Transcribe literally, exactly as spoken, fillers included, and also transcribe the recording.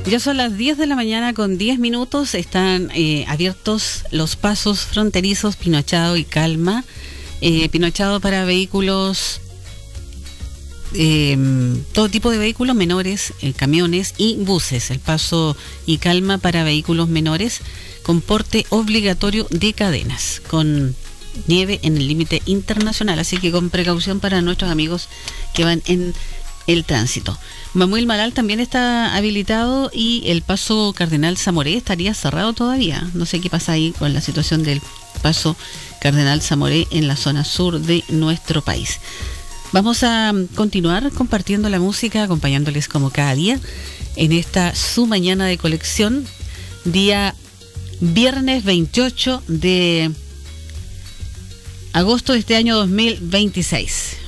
Ya son las diez de la mañana con diez minutos. Están eh, abiertos los pasos fronterizos Pinochado y Calma. Eh, Pinochado para vehículos, eh, todo tipo de vehículos menores, eh, camiones y buses. El paso y Calma para vehículos menores con porte obligatorio de cadenas, con nieve en el límite internacional. Así que con precaución para nuestros amigos que van en el tránsito. Mamuel Maral también está habilitado y el paso Cardenal Zamoré estaría cerrado todavía. No sé qué pasa ahí con la situación del paso Cardenal Zamoré en la zona sur de nuestro país. Vamos a continuar compartiendo la música, acompañándoles como cada día en esta su mañana de colección, día viernes veintiocho de agosto de este año dos mil veintiséis.